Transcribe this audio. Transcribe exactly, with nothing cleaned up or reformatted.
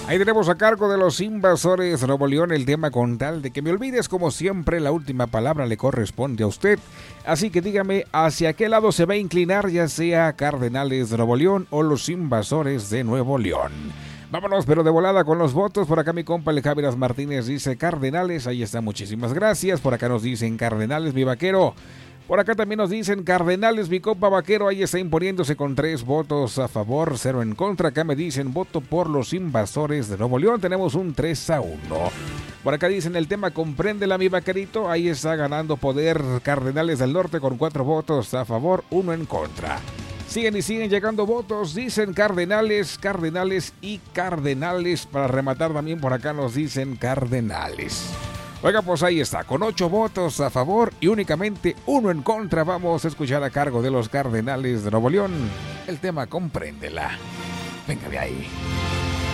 Ahí tenemos a cargo de los Invasores de Nuevo León el tema Con tal de que me olvides. Como siempre, la última palabra le corresponde a usted. Así que dígame hacia qué lado se va a inclinar, ya sea Cardenales de Nuevo León o los Invasores de Nuevo León. Vámonos, pero de volada con los votos. Por acá mi compa el Javier Martínez dice Cardenales. Ahí está, muchísimas gracias. Por acá nos dicen Cardenales, mi vaquero. Por acá también nos dicen Cardenales, mi compa vaquero, ahí está imponiéndose con tres votos a favor, cero en contra. Acá me dicen voto por los Invasores de Nuevo León, tenemos un tres a uno. Por acá dicen el tema Compréndela, mi vaquerito, ahí está ganando poder Cardenales del Norte con cuatro votos a favor, uno en contra. Siguen y siguen llegando votos, dicen Cardenales, Cardenales y Cardenales. Para rematar también por acá nos dicen Cardenales. Oiga, pues ahí está, con ocho votos a favor y únicamente uno en contra. Vamos a escuchar a cargo de los Cardenales de Nuevo León el tema Compréndela. Venga de ahí.